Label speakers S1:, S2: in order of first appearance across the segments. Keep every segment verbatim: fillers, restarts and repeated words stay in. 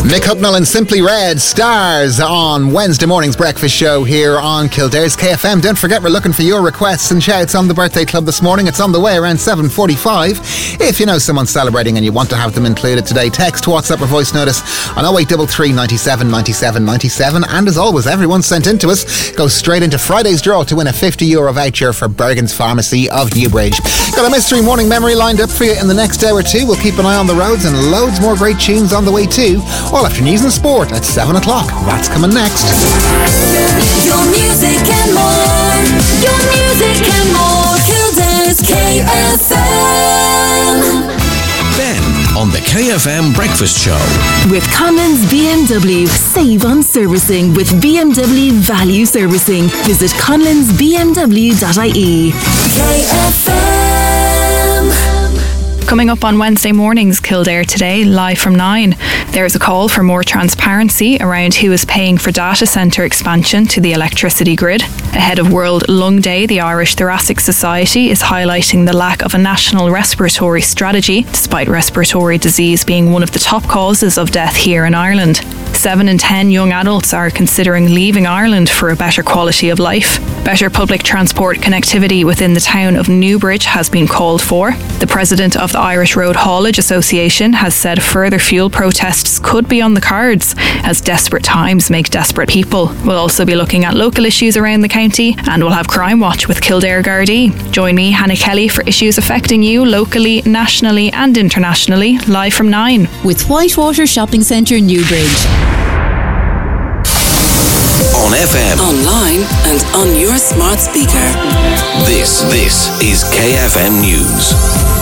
S1: Nick Hucknall and Simply Red, stars on Wednesday morning's breakfast show here on Kildare's K F M. Don't forget, we're looking for your requests and shouts on the birthday club this morning. It's on the way around seven forty-five. If you know someone celebrating and you want to have them included today, text, WhatsApp or voice notice on oh eight three three, ninety-seven, ninety-seven, ninety-seven. And as always, everyone sent in to us goes straight into Friday's draw to win a fifty euro voucher for Bergen's Pharmacy of Newbridge. Got a mystery morning memory lined up for you in the next hour or two. We'll keep an eye on the roads and loads more great tunes on the way too. All after news and sport at seven o'clock. That's coming next.
S2: Your music and more. Your music and more. Kildare's K F M.
S3: Ben on the K F M Breakfast Show.
S4: With Conlon's B M W. Save on servicing with B M W Value Servicing. Visit conlons b m w dot i e.
S2: K F M.
S5: Coming up on Wednesday morning's Kildare Today, live from nine. There is a call for more transparency around who is paying for data centre expansion to the electricity grid. Ahead of World Lung Day, the Irish Thoracic Society is highlighting the lack of a national respiratory strategy, despite respiratory disease being one of the top causes of death here in Ireland. Seven in ten young adults are considering leaving Ireland for a better quality of life. Better public transport connectivity within the town of Newbridge has been called for. The president of the Irish Road Haulage Association has said further fuel protests could be on the cards as desperate times make desperate people. We'll also be looking at local issues around the county, and we'll have Crime Watch with Kildare Gardaí. Join me, Hannah Kelly, for issues affecting you locally, nationally and internationally, live from nine.
S6: With Whitewater Shopping Centre, Newbridge.
S3: On F M,
S2: Online and on your smart speaker.
S3: this, this is K F M News.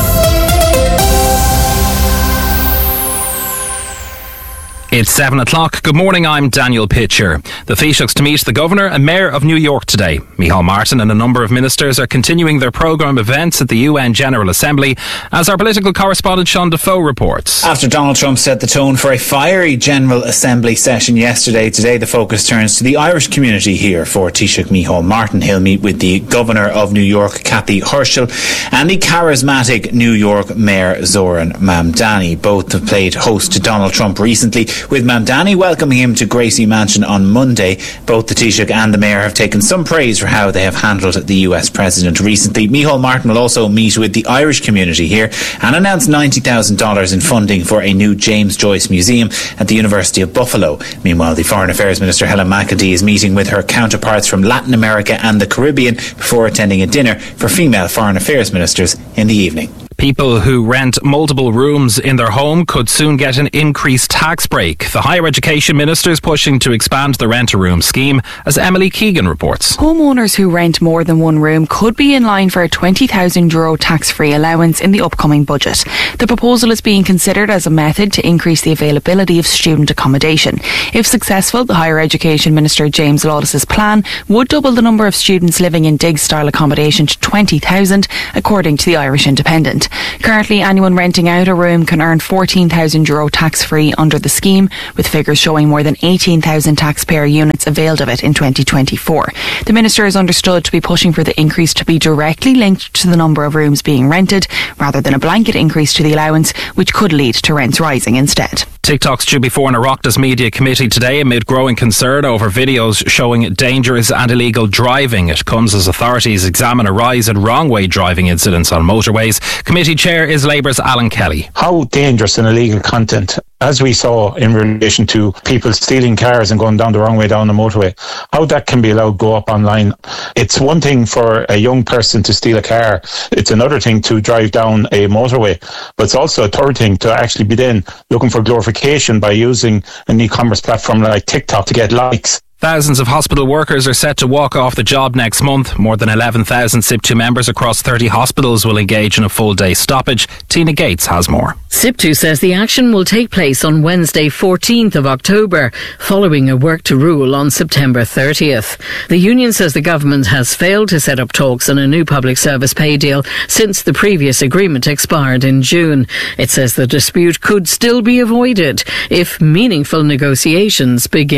S7: It's seven o'clock. Good morning, I'm Daniel Pitcher. The Taoiseach's to meet the Governor and Mayor of New York today. Micheál Martin and a number of ministers are continuing their programme events at the U N General Assembly, as our political correspondent Sean Defoe reports.
S8: After Donald Trump set the tone for a fiery General Assembly session yesterday, today the focus turns to the Irish community here for Taoiseach Micheál Martin. He'll meet with the Governor of New York, Kathy Herschel, and the charismatic New York Mayor Zoran Mamdani. Both have played host to Donald Trump recently, with Mamdani welcoming him to Gracie Mansion on Monday. Both the Taoiseach and the Mayor have taken some praise for how they have handled the U S President recently. Micheál Martin will also meet with the Irish community here and announce ninety thousand dollars in funding for a new James Joyce Museum at the University of Buffalo. Meanwhile, the Foreign Affairs Minister Helen McEntee is meeting with her counterparts from Latin America and the Caribbean before attending a dinner for female Foreign Affairs Ministers in the evening.
S7: People who rent multiple rooms in their home could soon get an increased tax break. The Higher Education Minister is pushing to expand the rent-a-room scheme, as Emily Keegan reports.
S9: Homeowners who rent more than one room could be in line for a twenty thousand euro tax-free allowance in the upcoming budget. The proposal is being considered as a method to increase the availability of student accommodation. If successful, the Higher Education Minister James Lawless's plan would double the number of students living in dig-style accommodation to twenty thousand, according to the Irish Independent. Currently, anyone renting out a room can earn fourteen thousand euro tax-free under the scheme, with figures showing more than eighteen thousand taxpayer units availed of it in twenty twenty-four. The Minister is understood to be pushing for the increase to be directly linked to the number of rooms being rented, rather than a blanket increase to the allowance, which could lead to rents rising instead.
S7: TikTok's due before an Oireachtas Media Committee today amid growing concern over videos showing dangerous and illegal driving. It comes as authorities examine a rise in wrong-way driving incidents on motorways. Committee Chair is Labour's Alan Kelly.
S10: How dangerous and illegal content, as we saw in relation to people stealing cars and going down the wrong way down the motorway, how that can be allowed to go up online. It's one thing for a young person to steal a car. It's another thing to drive down a motorway. But it's also a third thing to actually be then looking for glorification by using an e-commerce platform like TikTok to get likes.
S7: Thousands of hospital workers are set to walk off the job next month. More than eleven thousand S I P two members across thirty hospitals will engage in a full-day stoppage. Tina Gates has more.
S11: S I P two says the action will take place on Wednesday, fourteenth of October, following a work to rule on September thirtieth. The union says the government has failed to set up talks on a new public service pay deal since the previous agreement expired in June. It says the dispute could still be avoided if meaningful negotiations begin.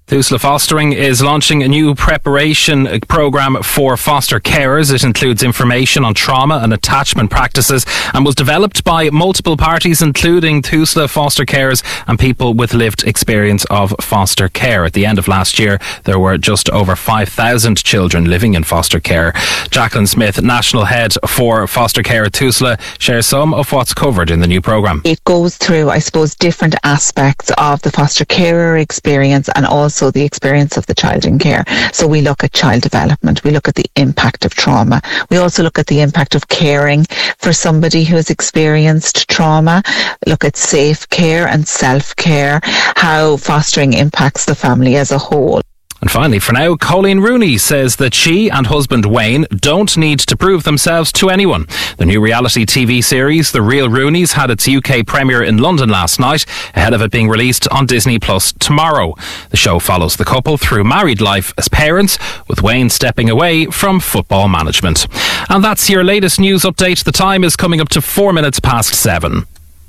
S7: Tusla Fostering is launching a new preparation programme for foster carers. It includes information on trauma and attachment practices and was developed by multiple parties, including Tusla foster carers and people with lived experience of foster care. At the end of last year, there were just over five thousand children living in foster care. Jacqueline Smith, National Head for Foster Care at Tusla, shares some of what's covered in the new programme.
S12: It goes through, I suppose, different aspects of the foster carer experience and also Also the experience of the child in care. So we look at child development, we look at the impact of trauma, we also look at the impact of caring for somebody who has experienced trauma, look at safe care and self-care, how fostering impacts the family as a whole.
S7: And finally, for now, Colleen Rooney says that she and husband Wayne don't need to prove themselves to anyone. The new reality T V series, The Real Rooneys, had its U K premiere in London last night, ahead of it being released on Disney Plus tomorrow. The show follows the couple through married life as parents, with Wayne stepping away from football management. And that's your latest news update. The time is coming up to four minutes past seven.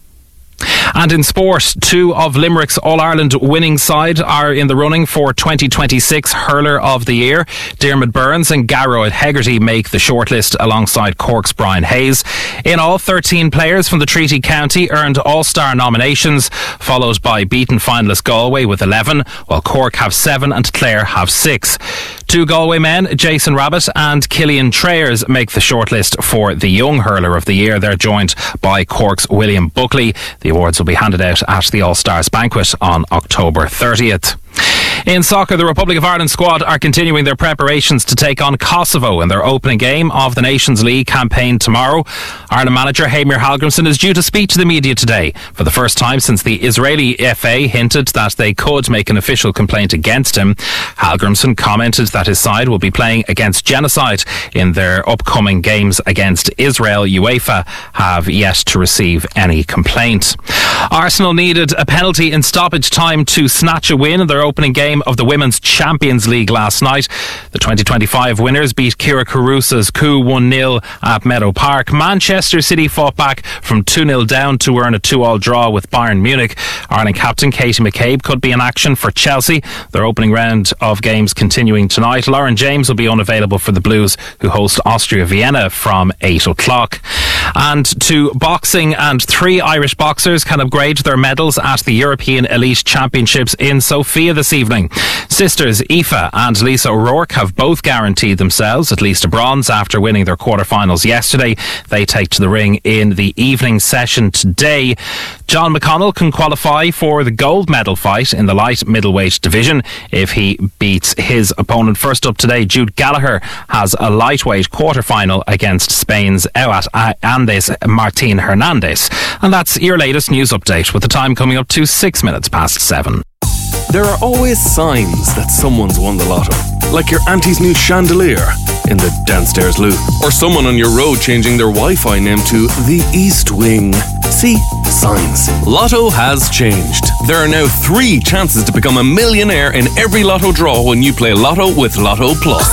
S7: And in sport, two of Limerick's All-Ireland winning side are in the running for twenty twenty-six Hurler of the Year. Diarmuid Burns and Garrow Hegarty make the shortlist alongside Cork's Brian Hayes. In all, thirteen players from the Treaty County earned All-Star nominations, followed by beaten finalist Galway with eleven, while Cork have seven and Clare have six. Two Galway men, Jason Rabbit and Killian Trayers, make the shortlist for the Young Hurler of the Year. They're joined by Cork's William Buckley. The awards will be handed out at the All-Stars banquet on October thirtieth. In soccer, the Republic of Ireland squad are continuing their preparations to take on Kosovo in their opening game of the Nations League campaign tomorrow. Ireland manager Heimir Hallgrímsson is due to speak to the media today for the first time since the Israeli F A hinted that they could make an official complaint against him. Hallgrímsson commented that his side will be playing against genocide in their upcoming games against Israel. UEFA have yet to receive any complaint. Arsenal needed a penalty in stoppage time to snatch a win in their opening game of the Women's Champions League last night. The twenty twenty-five winners beat Kira Carusa's coup one nil at Meadow Park. Manchester City fought back from two nil down to earn a two all draw with Bayern Munich. Ireland captain Katie McCabe could be in action for Chelsea. Their opening round of games continuing tonight. Lauren James will be unavailable for the Blues, who host Austria Vienna from eight o'clock. And to boxing, and three Irish boxers can upgrade their medals at the European Elite Championships in Sofia this evening. Sisters Aoife and Lisa O'Rourke have both guaranteed themselves at least a bronze after winning their quarterfinals yesterday. They take to the ring in the evening session today. John McConnell can qualify for the gold medal fight in the light middleweight division if he beats his opponent. First up today, Jude Gallagher has a lightweight quarterfinal against Spain's Euat Andes Martin Hernandez. And that's your latest news update, with the time coming up to six minutes past seven.
S13: There are always signs that someone's won the lotto, like your auntie's new chandelier in the downstairs loo, or someone on your road changing their Wi-Fi name to the East Wing. See? Signs. Lotto has changed. There are now three chances to become a millionaire in every lotto draw when you play Lotto with Lotto Plus.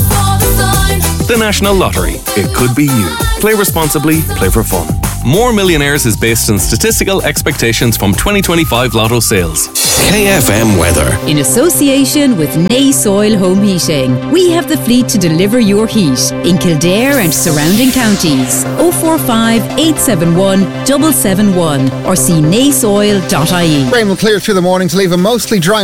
S13: The National Lottery. It could be you. Play responsibly, play for fun. More Millionaires is based on statistical expectations from twenty twenty-five Lotto sales.
S3: K F M weather.
S6: In association with Nace Oil Home Heating, we have the fleet to deliver your heat in Kildare and surrounding counties. oh four five, eight seven one, seven seven one or see nace oil dot I E.
S1: Rain will clear through the morning to leave a mostly dry